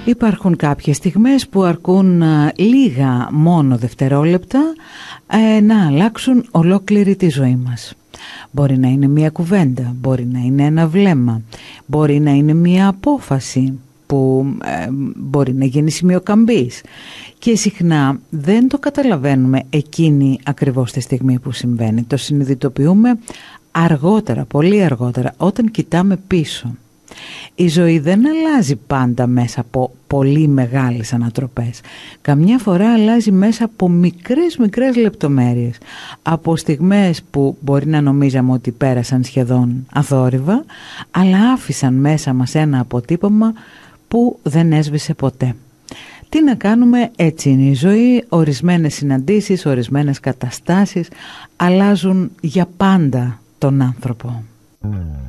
Υπάρχουν κάποιες στιγμές που αρκούν λίγα μόνο δευτερόλεπτα να αλλάξουν ολόκληρη τη ζωή μας. Μπορεί να είναι μια κουβέντα, μπορεί να είναι ένα βλέμμα, μπορεί να είναι μια απόφαση που μπορεί να γίνει σημείο καμπής, και συχνά δεν το καταλαβαίνουμε εκείνη ακριβώς τη στιγμή που συμβαίνει. Το συνειδητοποιούμε αργότερα, πολύ αργότερα, όταν κοιτάμε πίσω. Η ζωή δεν αλλάζει πάντα μέσα από πολύ μεγάλες ανατροπές. Καμιά φορά αλλάζει μέσα από μικρές λεπτομέρειες. Από στιγμές που μπορεί να νομίζαμε ότι πέρασαν σχεδόν αθόρυβα, αλλά άφησαν μέσα μας ένα αποτύπωμα που δεν έσβησε ποτέ. Τι να κάνουμε, έτσι είναι η ζωή. Ορισμένες συναντήσεις, ορισμένες καταστάσεις αλλάζουν για πάντα τον άνθρωπο.